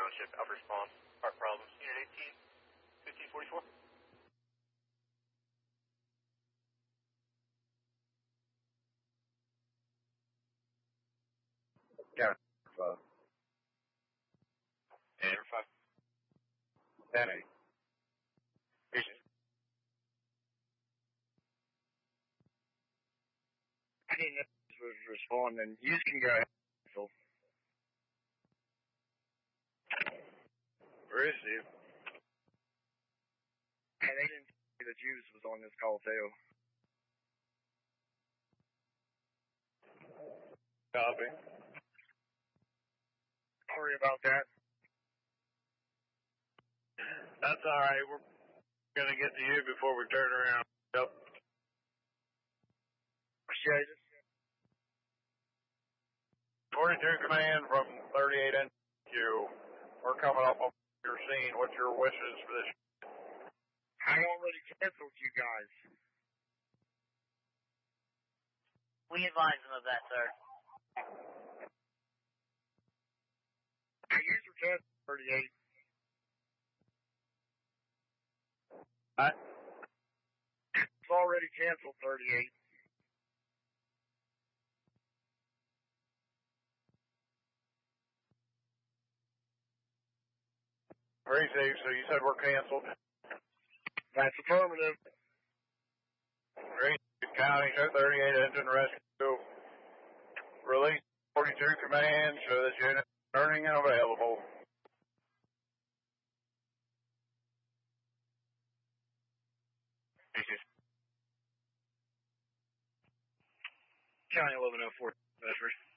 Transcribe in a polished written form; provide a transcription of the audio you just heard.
ground ship, Alpha response, part problems, Unit 18, 1544. County 5. And 5. Danny. Vision. I didn't know this was responding. You can go ahead. So. Receive. And they didn't say that Juice was on this call too. Copy. Sorry about that. That's alright. We're going to get to you before we turn around. Yep. Appreciate it. 42 command from 38 NQ. We're coming up on your scene. What's your wishes for this? I already canceled you guys. We advise them of that, sir. I used your test 38. It's already canceled 38. Very safe, so you said we're canceled. That's affirmative. Great. County, show 38 engine rescue. Release 42 command, show this unit turning and available. County 1104, Bedford.